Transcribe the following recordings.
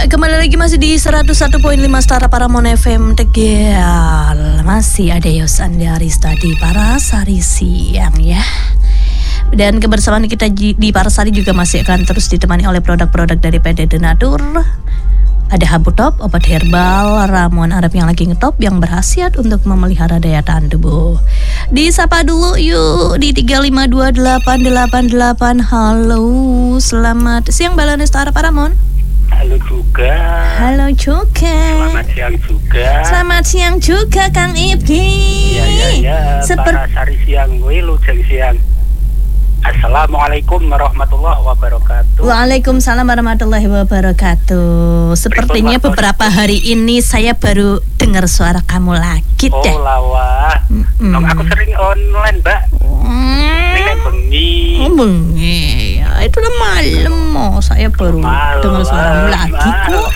kembali lagi masih di 101.5 Stara Paramount FM Tegal. Masih ada Yos Andriarista di Parasari Siang ya. Dan kebersamaan kita di Parasari juga masih akan terus ditemani oleh produk-produk dari PD Denatur. Ada Habu Top, obat herbal, ramuan Arab yang lagi ngetop yang berkhasiat untuk memelihara daya tahan tubuh. Disapa dulu yuk di 3528888. Halo, selamat siang Balane Stara Paramount. Halo juga. Halo juga. Selamat siang juga. Selamat siang juga Kang Ibni. Iya. Parasari siang, Wilujeng siang. Assalamualaikum warahmatullahi wabarakatuh. Waalaikumsalam warahmatullahi wabarakatuh. Sepertinya beberapa hari ini saya baru dengar suara kamu lagi deh. Oh lawa. Aku sering online, Mbak. Ini kan bengi. Oh bengi. Ya, itu udah malam. Saya baru dengar suaramu lagi kok.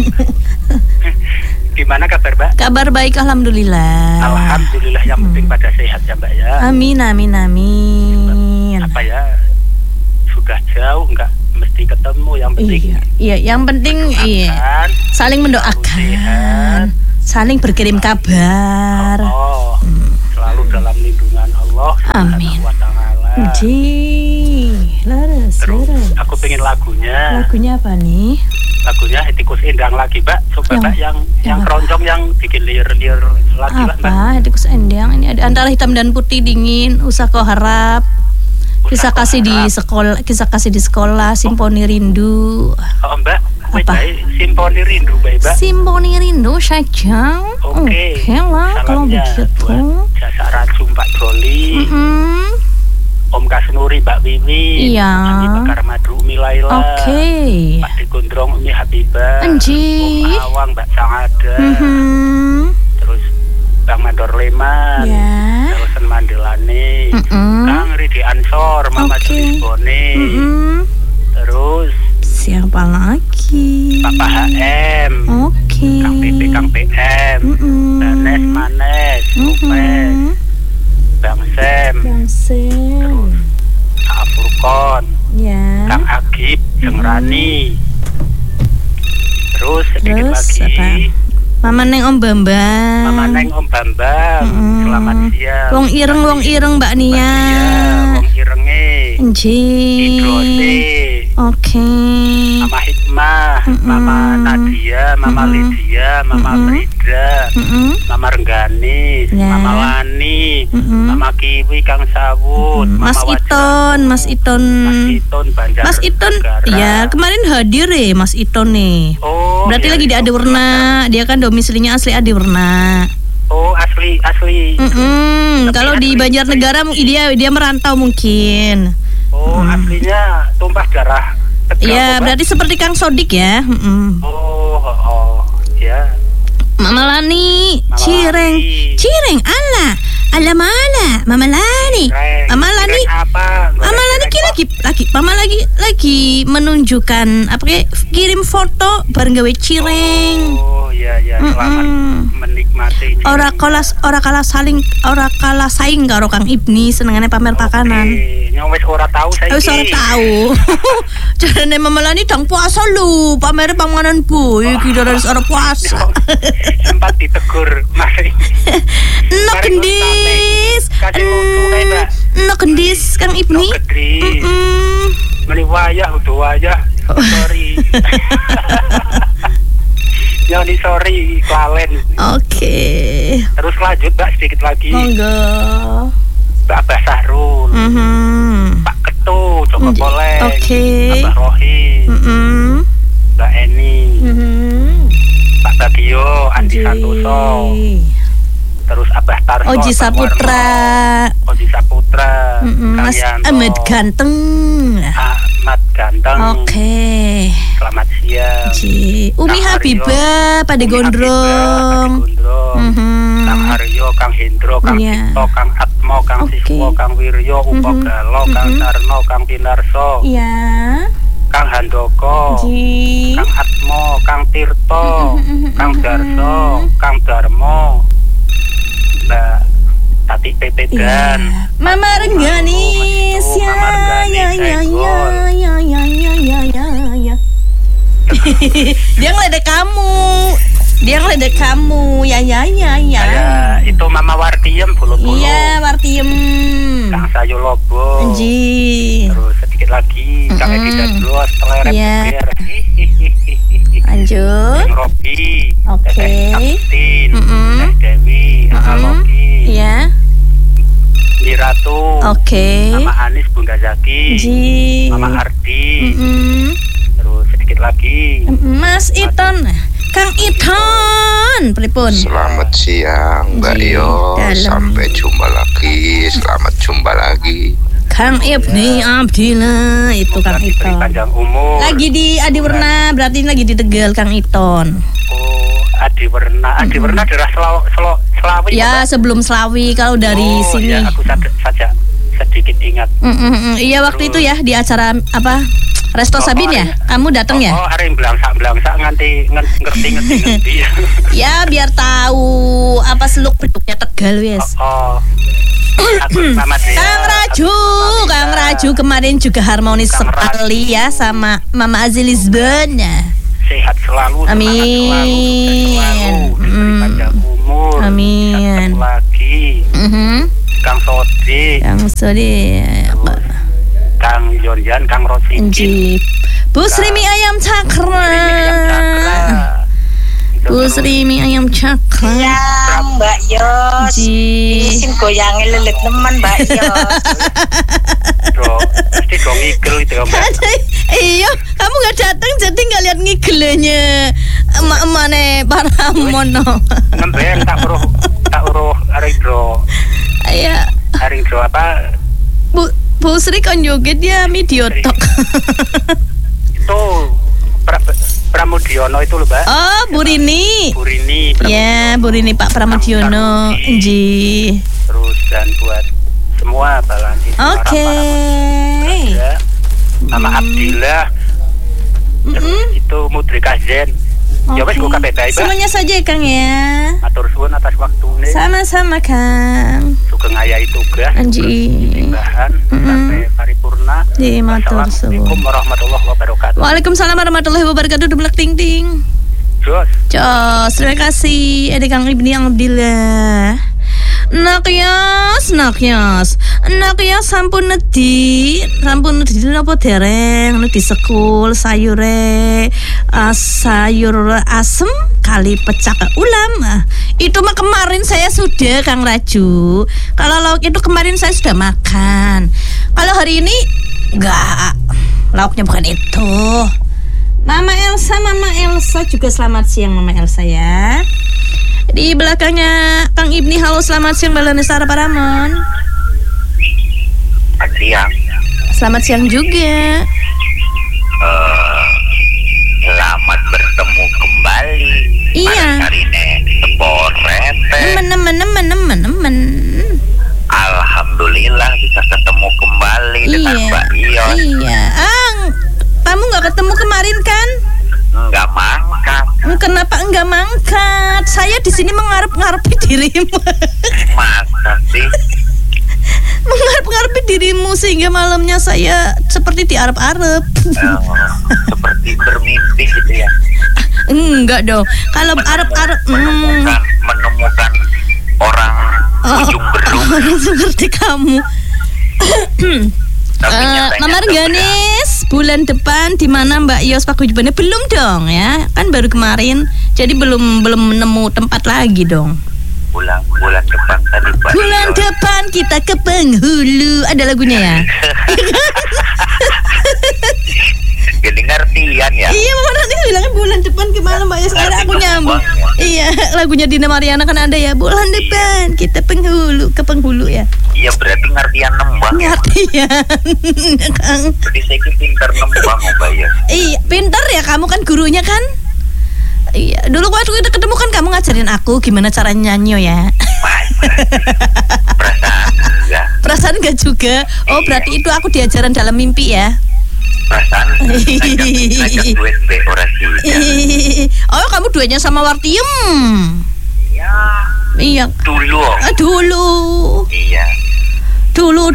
Gimana kabar, Mbak? Kabar baik, alhamdulillah. Alhamdulillah, yang penting pada sehat ya, Mbak ya. Amin. Apa ya? Sudah jauh nggak mesti ketemu, yang penting. Iya, yang penting saling mendoakan, saling berkirim kabar. Selalu dalam lindungan Allah. Amin. Laras. Aku pengen lagunya. Lagunya apa nih? Lagunya Tikus Endang lagi, Mbak. Coba Mbak yang keroncong yang bikin liar-liar lagi, Mbak. Apa? Tikus Endang ini ada antara hitam dan putih dingin, usah kau harap. Kisah kasih di sekolah, Simponi Rindu. Oh, Mbak. Apa? Simponi Rindu, Mbak. Simponi Rindu saja. Oke lah kalau begitu. Jasa Racun Pak Joli. Om Kasnuri, Mbak Wiwi, Andi Bakar Madu, Umi Laila, Pak Digondrong, Umi Habibah, Om Awang, Mbak Sangada, terus Bang Mandor Leman, Terusan Mandelane, Kang Ridi Ansor, Mama Julis Bone, terus siapa lagi? Papa HM, Kang PP, Kang PM, Danes Manes, Rupes, Bang Sem, terus Kak Furkon, Kang Agib, Jeng Rani, terus sedikit lagi apa? Mama Neng Om Bambang, selamat siang. Wong ireng Mbak Nia, Wong irenge, Mama Hikmah, Mama Nadia, Mama Lydia, Mama Frida, Mama Renggani, Mama Lani, Mama Kiwi, Kang Sawut, Mas Iton, Banjar. Mas Iton, ya kemarin hadir Mas Iton nih. Oh, berarti lagi di Adiwerna, dia kan domisilinya asli Adiwerna. Oh, asli. Kalau di Banjarnegara dia merantau mungkin. Oh, aslinya tumpah darah. Iya, berarti seperti Kang Sodik ya. Oh, ya. Mama Lani, Cireng, Mama Lani. Mama Lani lagi menunjukkan kirim foto bareng gawe cireng. Oh, iya, selamat menikmati. Ora kalah saing karo Kang Ibni senengane pamer pakanan. Nyong wis ora tahu saiki. Wis ora tahu. Jarane Mama Lani dang puasa lho, pamer panganan boy iki dari ora puasa. Sempat ditegur Mas. No gendis. No gendis Kang Ibni. Meni wayah. Sorry. Nyoni sorry klalen. Oke. Terus lanjut Mbak sedikit lagi. Monggo. Mbak Abah Sahrul. Pak Ketu, Joko Koleng. Mbak Rohi. Mbak Eni. Pak Bagio, Andi Santoso. Terus Abah Tarso, Oji Saputra, Mas Ahmad Ganteng. Oke. Selamat siang. Umi Habibah, Pak Digondrong. Kang Haryo, Kang Hendro, Kang Cipto, Kang Atmo, Kang Siswo, Kang Wiryo, Upo Galo, Kang Sarno, Kang Pinarso. Kang Handoko, Kang Atmo, Kang Tirto, Kang Darso, Kang Darmo, Mbak Tati PP dan Mama Rengganis, ya. Dia ngeledek kamu. Ya. Itu Mama Wartiem bulu-bulu. Iya, Wartiem. Kang Sayo Lobo. Anji. Terus sedikit lagi Kang Edi Dadlos, Telerep Geger. Lanjut. Robi. Oke. Teh Dewi, Aloki. Iya. Miratu. Oke. Mama Anis, Bunda Zaki. Mama Ardi. Terus sedikit lagi Mas Iton. Kang Iton, pripun? Selamat siang Mbak Yo. Sampai jumpa lagi. Selamat jumpa lagi. Kang Ibni Abdillah itu Kang Iton. Panjang umur. Lagi di Adiwerna, berarti lagi di Tegal Kang Iton. Oh, Adiwerna daerah Selawi. Ya, sebelum Selawi kalau dari sini. Ya, aku saja sedikit ingat. Iya, waktu itu ya di acara apa? Resto Sabin ya? Kamu datang ya? Oh, hari belangsak nganti ngerti. Ya, biar tahu apa seluk beluknya Tegal wes. Kang Raju kemarin juga harmonis sekali ya sama Mama Azil Lisbon. Sehat selalu. Amin. Panjang umur. Amin. Satu lagi. Kang Sodi. Kang Jonjan, Kang Rosidi. Bu Sri mie ayam cakra. Bu Sri mie ayam cakra. Ya, Mbak Yos. Isin goyangin lelet teman Mbak Yos. Pasti dong ngigel itu Mbak. Iya, kamu gak datang jadi gak lihat ngigelnya emak-emak nih para mono. Ngemben tak uruh Aridro. Iya. Aridro apa? Bu Sri kan joget ya Midiotok. Itu Pramudiono itu loh, Mbak. Oh, Burini. Ya, Burini Pak Pramudiono. Ji. Terus dan buat semua balansi. Oke. Mama Abdillah. Itu Mudrika Zen. Ya wes kok kabeh bae, Mbak. Semuanya saja Kang ya. Matur suwun atas waktune. Sama-sama Kang. Sugeng ayahi tugas. Anji. Timbahan sampai paripurna. Di matur suwun. Assalamualaikum warahmatullahi wabarakatuh. Waalaikumsalam warahmatullahi wabarakatuh. Dublek ting ting. Jos. Terima kasih. Ada Kang Ibni Abdillah. Nakyas sampun nedi apa dereng nedi sekul sayur asem kali pecak ulam. Itu mah kemarin saya sudah Kang Raju. Kalau lauk itu kemarin saya sudah makan. Kalau hari ini enggak. Lauknya bukan itu. Mama Elsa juga selamat siang Mama Elsa ya. Di belakangnya Kang Ibni, halo selamat siang Mbak Lanestara Paramon. Siang. Selamat siang juga. Selamat bertemu kembali. Iya. Karine seporete. Temen. Alhamdulillah bisa ketemu kembali dengan Mbak Ion. Iya. Kamu nggak ketemu kemarin kan? Enggak mangkat. Kenapa enggak mangkat? Saya di sini mengharap-ngarapi dirimu. Masa sih? Mengharap-ngarapi dirimu sehingga malamnya saya seperti diarep-arep. Seperti bermimpi gitu ya. Enggak dong. Kalau arep-arep menemukan orang ujung berung. Orang seperti kamu. Mama Ganes, bulan depan di mana Mbak Yos paguyubannya belum dong ya? Kan baru kemarin, jadi belum nemu tempat lagi dong. Bulan depan tadi Pak. Bulan depan kita ke Penghulu, ada lagunya ya? Jadi ngertian ya. Iya, Mama nanti bilangnya bulan depan gimana Mbak Yos? Sekarang aku nyambung. Iya, lagunya Dina Mariana kan ada ya. Bulan depan kita ke Penghulu ya. Iya berarti ngertian nembang. Ngertian. Jadi saya pintar nembang Mbak ya. Iya, pintar ya kamu kan gurunya kan? Iya, dulu waktu kita ketemu kan kamu ngajarin aku gimana cara nyanyi ya. Perasaan enggak juga. Oh, berarti itu aku diajaran dalam mimpi ya. Perasaan ngajak duet be orasi. Oh, kamu duetnya sama Wartiem. Ya. Iya. Dulu. Iya. Dulu.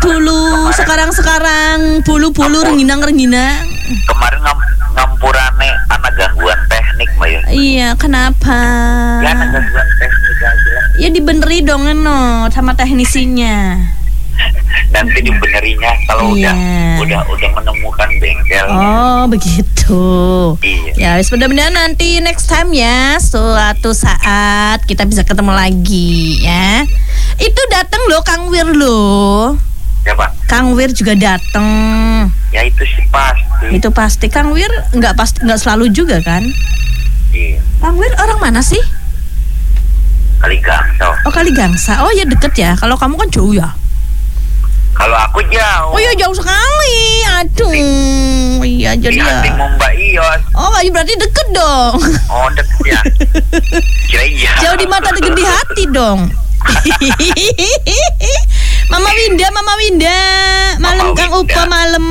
Sekarang bulu-bulu rengginang. Kemarin ngampurane anak ganggu Iya, kenapa? Ya dibeneri dong sama teknisinya. Nanti dibenerinya kalau udah menemukan bengkel. Oh begitu. Iya. Ya mudah-mudahan nanti next time ya, suatu saat kita bisa ketemu lagi ya. Itu datang loh Kang Wir loh. Siapa? Kang Wir juga datang. Ya itu sih pasti. Itu pasti. Kang Wir nggak selalu juga kan? Iya. Kang Wir orang mana sih? Kaligangsa. Oh Kaligangsa. Oh ya deket ya. Kalau kamu kan jauh ya. Kalau aku jauh. Oh iya jauh sekali. Aduh. Iya jadi ya. Di Mbak Iyos. Oh berarti deket dong. Oh deket ya. Kira iya. Jauh di mata deket di hati dong. Mama Winda, malam Kang Upa malam.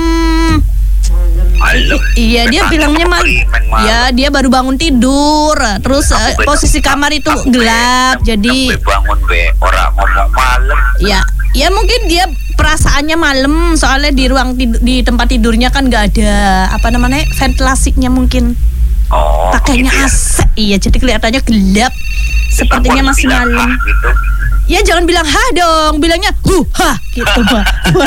Iya dia bilangnya malam. Ya dia baru bangun tidur. Terus posisi kamar itu gelap jadi. Bangun orang ngomong malam. Ya mungkin dia perasaannya malam soalnya di tempat tidurnya kan nggak ada ventilasinya mungkin. Oh. Pakainya gitu ya? AC. Iya jadi kelihatannya gelap. Sepertinya masih malam. Gitu. Ya jangan bilang ha dong, bilangnya ha gitu Mbak.